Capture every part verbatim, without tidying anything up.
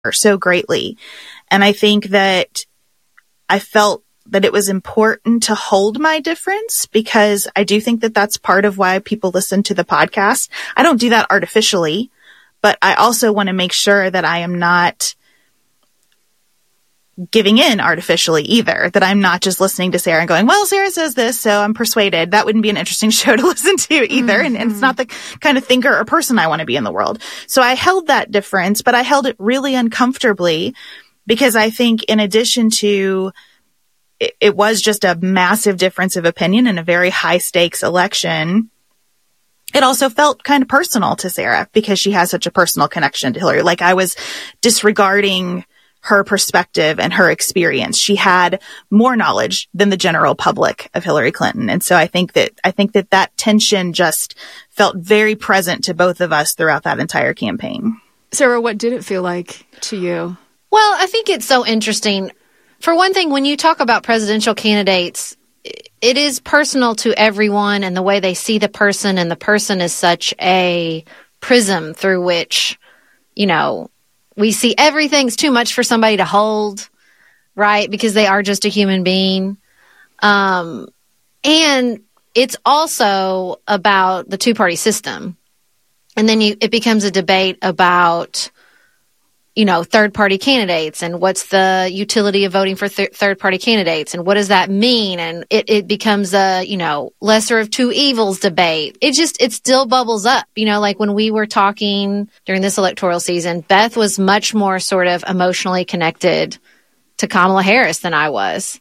so greatly. And I think that I felt that it was important to hold my difference, because I do think that that's part of why people listen to the podcast. I don't do that artificially, but I also want to make sure that I am not giving in artificially either, that I'm not just listening to Sarah and going, well, Sarah says this, so I'm persuaded. That wouldn't be an interesting show to listen to either. Mm-hmm. And, and it's not the kind of thinker or person I want to be in the world. So I held that difference, but I held it really uncomfortably, because I think in addition to it, it was just a massive difference of opinion in a very high stakes election, it also felt kind of personal to Sarah because she has such a personal connection to Hillary. Like I was disregarding her perspective and her experience. She had more knowledge than the general public of Hillary Clinton. And so I think that, I think that that tension just felt very present to both of us throughout that entire campaign. Sarah, what did it feel like to you? Well, I think it's so interesting. For one thing, when you talk about presidential candidates, it is personal to everyone and the way they see the person, and the person is such a prism through which, you know, we see everything's too much for somebody to hold, right? Because they are just a human being. Um, and it's also about the two-party system. And then you, it becomes a debate about, you know, third-party candidates and what's the utility of voting for th- third-party candidates and what does that mean? And it, it becomes a, you know, lesser of two evils debate. It just, it still bubbles up. You know, like when we were talking during this electoral season, Beth was much more sort of emotionally connected to Kamala Harris than I was.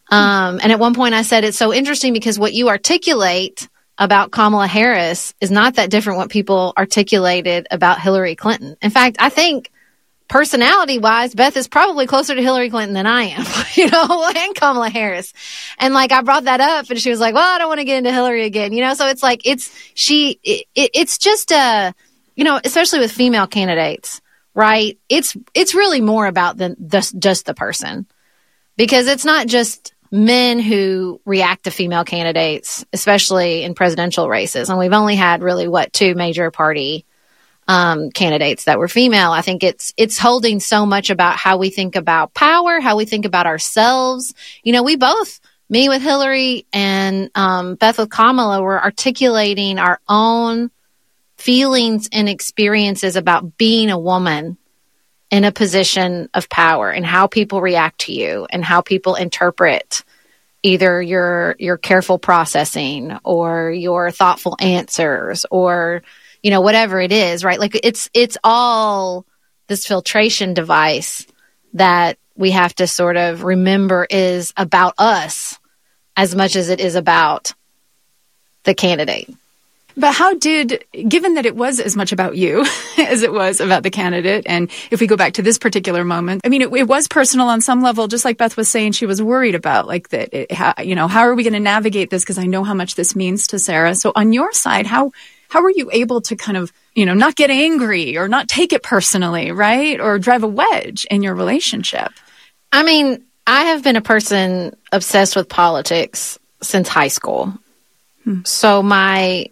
Um, and at one point I said, it's so interesting because what you articulate about Kamala Harris is not that different what people articulated about Hillary Clinton. In fact, I think personality-wise, Beth is probably closer to Hillary Clinton than I am, you know, and Kamala Harris. And like, I brought that up and she was like, well, I don't want to get into Hillary again, you know? So it's like, it's, she, it, it's just, uh, you know, especially with female candidates, right? It's, it's really more about than just, just the person, because it's not just men who react to female candidates, especially in presidential races. And we've only had really, what, two major party Um, candidates that were female. I think it's it's holding so much about how we think about power, how we think about ourselves. You know, we both, me with Hillary and um, Beth with Kamala, were articulating our own feelings and experiences about being a woman in a position of power and how people react to you and how people interpret either your your careful processing or your thoughtful answers or, you know, whatever it is, right? Like it's, it's all this filtration device that we have to sort of remember is about us as much as it is about the candidate. But how did, given that it was as much about you as it was about the candidate, and if we go back to this particular moment, I mean, it, it was personal on some level, just like Beth was saying, she was worried about, like, that, it, how, you know, how are we going to navigate this? Because I know how much this means to Sarah. So on your side, how, how were you able to kind of, you know, not get angry or not take it personally, right? Or drive a wedge in your relationship? I mean, I have been a person obsessed with politics since high school. Hmm. So my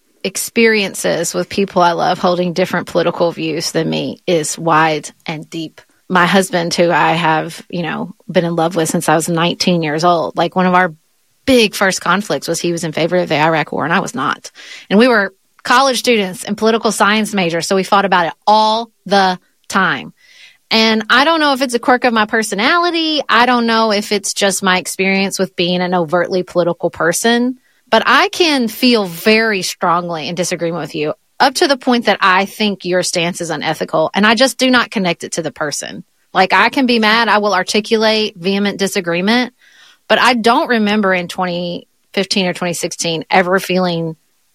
experiences with people I love holding different political views than me is wide and deep. My husband, who I have, you know, been in love with since I was nineteen years old, like one of our big first conflicts was he was in favor of the Iraq War and I was not. And we were college students and political science majors, so we fought about it all the time. And I don't know if it's a quirk of my personality. I don't know if it's just my experience with being an overtly political person. But I can feel very strongly in disagreement with you up to the point that I think your stance is unethical. And I just do not connect it to the person. Like, I can be mad. I will articulate vehement disagreement. But I don't remember in twenty fifteen or twenty sixteen ever feeling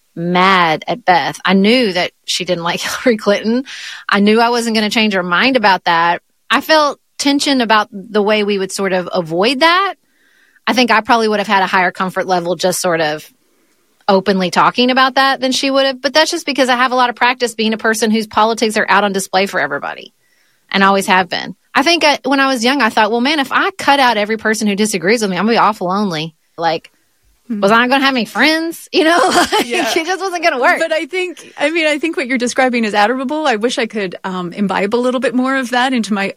mad at Beth. I knew that she didn't like Hillary Clinton. I knew I wasn't going to change her mind about that. I felt tension about the way we would sort of avoid that. I think I probably would have had a higher comfort level just sort of openly talking about that than she would have. But that's just because I have a lot of practice being a person whose politics are out on display for everybody and always have been. I think I, when I was young, I thought, well, man, if I cut out every person who disagrees with me, I'm going to be awful lonely. Like, was I not going to have any friends? You know, like, Yeah. it just wasn't going to work. But I think, I mean, I think what you're describing is admirable. I wish I could um, imbibe a little bit more of that into my